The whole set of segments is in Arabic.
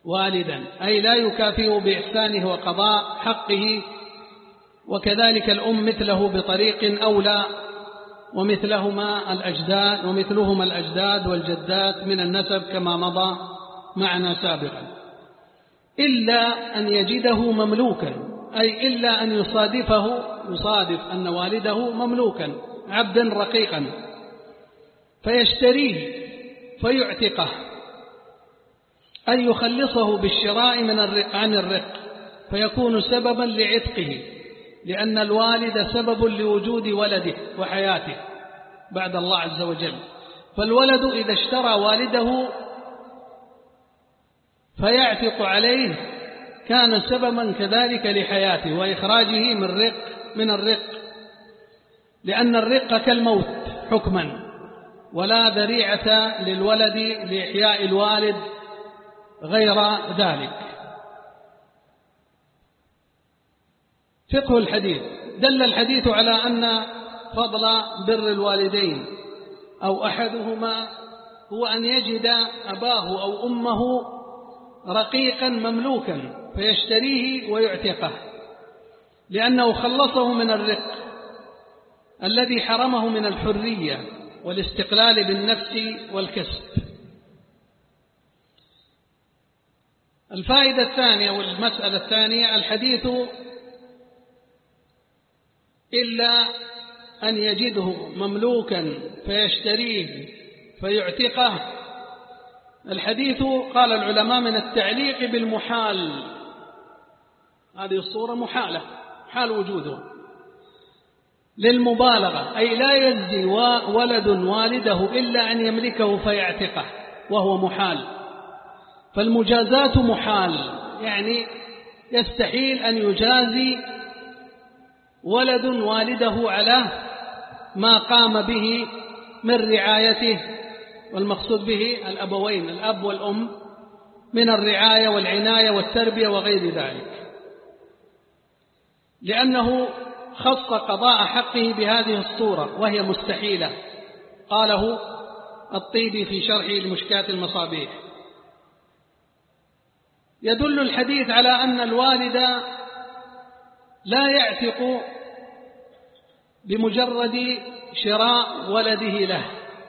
والدا، أي لا يكافئ بإحسانه وقضاء حقه، وكذلك الأم مثله بطريق أولى، ومثلهما الأجداد والجدات من النسب كما مضى معنا سابقا، إلا أن يجده مملوكا، أي إلا أن يصادف أن والده مملوكا عبدا رقيقا فيشتريه فيعتقه، أي يخلصه بالشراء عن الرق فيكون سببا لعتقه، لأن الوالد سبب لوجود ولده وحياته بعد الله عز وجل. فالولد إذا اشترى والده فيعتق عليه كان سببا كذلك لحياته وإخراجه من الرق، لأن الرق كالموت حكما، ولا ذريعة للولد لإحياء الوالد غير ذلك. فقه الحديث: دل الحديث على أن فضل بر الوالدين أو أحدهما هو أن يجد أباه أو أمه رقيقا مملوكا فيشتريه ويعتقه، لأنه خلصه من الرق الذي حرمه من الحرية والاستقلال بالنفس والكسب. الفائدة الثانية والمسألة الثانية: الحديث إلا أن يجده مملوكا فيشتريه فيعتقه. الحديث قال العلماء من التعليق بالمحال، هذه الصورة محالة، حال وجوده للمبالغة، أي لا يجزي ولد والده إلا أن يملكه فيعتقه وهو محال. فالمجازات محال، يعني يستحيل أن يجازي ولد والده على ما قام به من رعايته، والمقصود به الأبوين الأب والأم من الرعاية والعناية والتربية وغير ذلك، لأنه خص قضاء حقه بهذه الصورة وهي مستحيلة. قاله الطيبي في شرحه لمشكاة المصابيح. يدل الحديث على أن الوالد لا يعتق بمجرد شراء ولده له،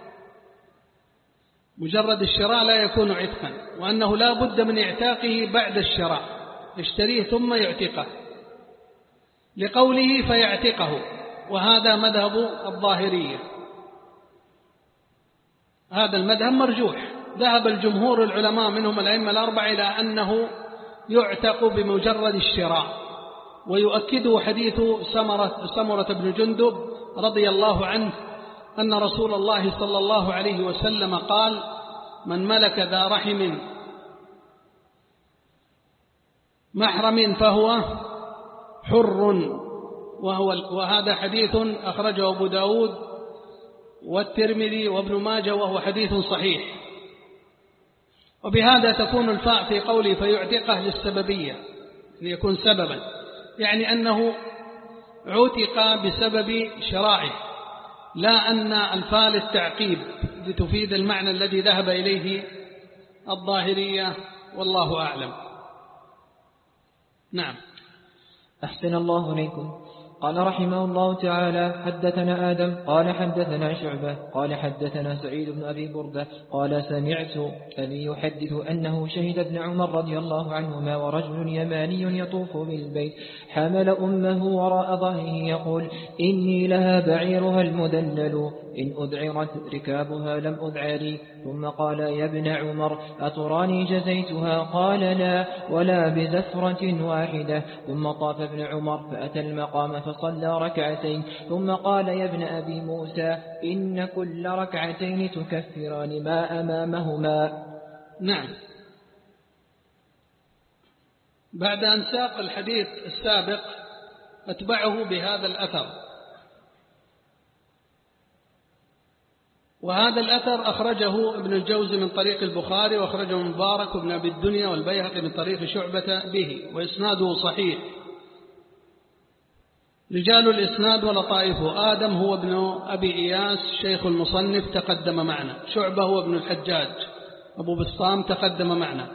مجرد الشراء لا يكون عتقا، وأنه لا بد من اعتاقه بعد الشراء، يشتريه ثم يعتقه، لقوله فيعتقه، وهذا مذهب الظاهرية. هذا المذهب مرجوح، ذهب الجمهور العلماء منهم الأئمة الأربعة إلى أنه يعتق بمجرد الشراء، ويؤكده حديث سمرة بن جندب رضي الله عنه أن رسول الله صلى الله عليه وسلم قال: من ملك ذا رحم محرم فهو حر، وهذا حديث أخرجه أبو داود والترمذي وابن ماجه وهو حديث صحيح. وبهذا تكون الفاء في قوله فيعتقه للسببية، ليكون سببا، يعني أنه عتق بسبب شرائه، لا أن الفاء للتعقيب لتفيد المعنى الذي ذهب إليه الظاهرية، والله أعلم. نعم. أحسن الله إليكم. قال رحمه الله تعالى: حدثنا آدم قال حدثنا شعبة قال حدثنا سعيد بن أبي بردة قال سمعت أبي يحدث أنه شهد ابن عمر رضي الله عنهما ورجل يماني يطوف بالبيت حمل أمه وراء ظهره يقول: إني لها بعيرها المدلل إن أذعرت ركابها لم أذعري. ثم قال: يا ابن عمر أتراني جزيتها؟ قال: لا، ولا بزفرة واحدة. ثم طاف ابن عمر فأتى المقام فصلى ركعتين، ثم قال: يا ابن أبي موسى إن كل ركعتين تكفران ما أمامهما. نعم. بعد أن ساق الحديث السابق أتبعه بهذا الأثر، وهذا الأثر أخرجه ابن الجوزي من طريق البخاري، وأخرجه مبارك وابن أبي الدنيا والبيهقي من طريق شعبة به، وإسناده صحيح. رجال الإسناد ولطائفه: آدم هو ابن أبي إياس شيخ المصنف تقدم معنا، شعبة هو ابن الحجاج أبو بسطام تقدم معنا،